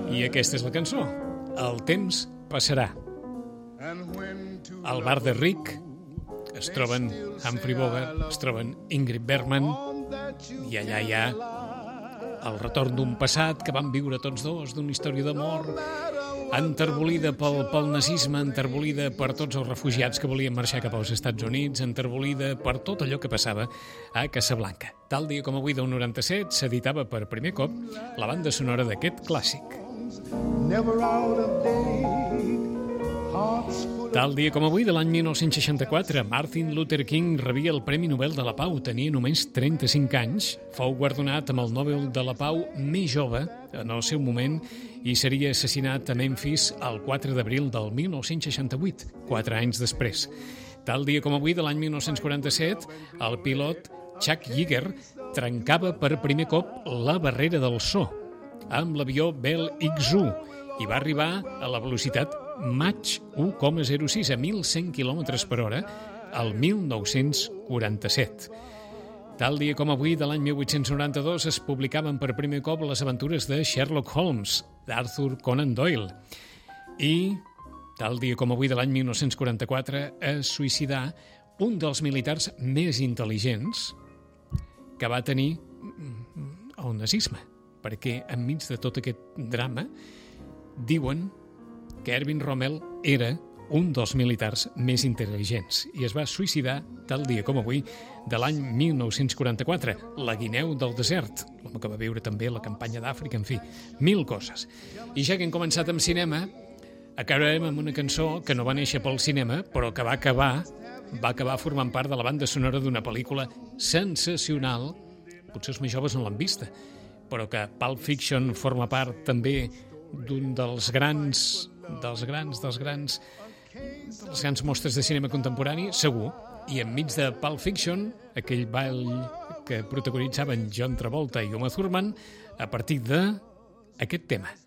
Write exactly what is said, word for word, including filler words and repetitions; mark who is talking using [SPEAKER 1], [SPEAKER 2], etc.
[SPEAKER 1] I aquesta és la cançó. El temps passarà. Al bar de Rick es troben Humphrey Bogart, es troben Ingrid Bergman, i allà hi ha el retorn d'un passat que van viure tots dos, d'una història d'amor enterbolida pel, pel nazisme, enterbolida per tots els refugiats que volien marxar cap als Estats Units, enterbolida per tot allò que passava a Casablanca. Tal dia com avui del noranta-set s'editava per primer cop la banda sonora d'aquest clàssic. Tal dia com avui de l'any mil nou-cents seixanta-quatre, Martin Luther King rebia el Premi Nobel de la Pau. Tenia només trenta-cinc anys. Fou guardonat amb el Nobel de la Pau més jove en el seu moment i seria assassinat a Memphis el quatre d'abril del mil nou-cents seixanta-vuit, quatre anys després. Tal dia com avui de l'any mil nou-cents quaranta-set, el pilot Chuck Yeager trencava per primer cop la barrera del so amb l'avió Bell X u i va arribar a la velocitat Mach u coma zero sis a mil cent quilòmetres per hora al mil nou-cents quaranta-set. Tal dia com avui de l'any mil vuit-cents noranta-dos es publicaven per primer cop les aventures de Sherlock Holmes, d'Arthur Conan Doyle. I tal dia com avui de l'any mil nou-cents quaranta-quatre es suïcidà un dels militars més intel·ligents que va tenir el nazisme, perquè enmig de tot aquest drama diuen que Erwin Rommel era un dels militars més intel·ligents i es va suïcidar tal dia com avui de l'any mil nou-cents quaranta-quatre, la guineu del desert, l'home que va viure també la campanya d'Àfrica, en fi, mil coses. I ja que hem començat amb cinema, acabarem amb una cançó que no va néixer pel cinema, però que va acabar, va acabar formant part de la banda sonora d'una pel·lícula sensacional, potser els més joves no l'han vista, però que Pulp Fiction forma part també d'un dels grans, dels grans, dels grans, dels grans mostres de cinema contemporani, segur. I enmig de Pulp Fiction, aquell ball que protagonitzaven John Travolta i Uma Thurman, a partir d'aquest tema.